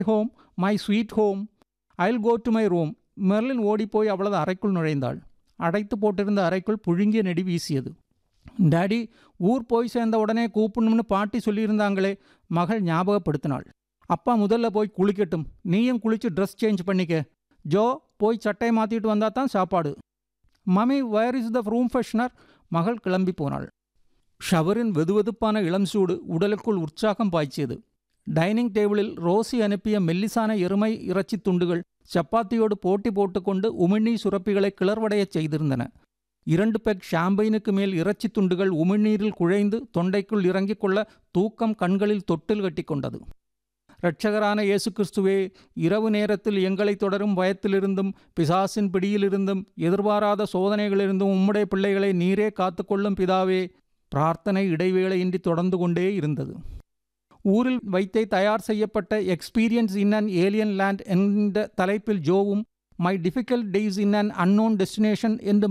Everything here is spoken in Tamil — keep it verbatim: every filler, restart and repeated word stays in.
Home, my sweet home, Jal go to my room. Merlin ஓடிப்போய் அவளது அறைக்குள் நுழைந்தாள். அடைத்து போட்டிருந்த அறைக்குள் புழுங்கிய நெடி வீசியது. டாடி, ஊர் போய் சேர்ந்த உடனே கூப்பிடணும்னு பாட்டி சொல்லியிருந்தாங்களே, மகள் ஞாபகப்படுத்தினாள். அப்பா முதல்ல போய் குளிக்கட்டும், நீயும் குளிச்சு ட்ரெஸ் சேஞ்ச் பண்ணிக்க. ஜோ, போய் சட்டையை மாற்றிட்டு வந்தா தான் சாப்பாடு. Mummy, where is the room freshener? மகள் கிளம்பி போனாள். ஷவரின் வெதுவெதுப்பான இளம் சூடு உடலுக்குள் உற்சாகம் பாய்ச்சியது. டைனிங் டேபிளில் ரோசி அனுப்பிய மெல்லிசான எருமை இறைச்சி துண்டுகள் சப்பாத்தியோடு போட்டி போட்டுக்கொண்டு உமிழ்நீர் சுரப்பிகளை கிளர்வடையச் செய்திருந்தன. இரண்டு பெக் ஷாம்பெயினுக்கு மேல் இறைச்சி துண்டுகள் உமிழ்நீரில் குழைந்து தொண்டைக்குள் இறங்கிக் கொள்ள தூக்கம் கண்களில் தொட்டில் கட்டி கொண்டது. இரட்சகரான இயேசு கிறிஸ்துவே, இரவு நேரத்தில் எங்களை தொடரும் பயத்திலிருந்தும் பிசாசின் பிடியிலிருந்தும் எதிர்பாராத சோதனைகளிலிருந்தும் உம்முடைய பிள்ளைகளை நீரே காத்துக்கொள்ளும் பிதாவே. பிரார்த்தனை இடைவேளையின்றி தொடர்ந்து கொண்டே இருந்தது. ஊரில் வைத்தே தயார் செய்யப்பட்ட experience in an alien land என்ற தலைப்பில் ஜோவும் my difficult days in an unknown destination என்று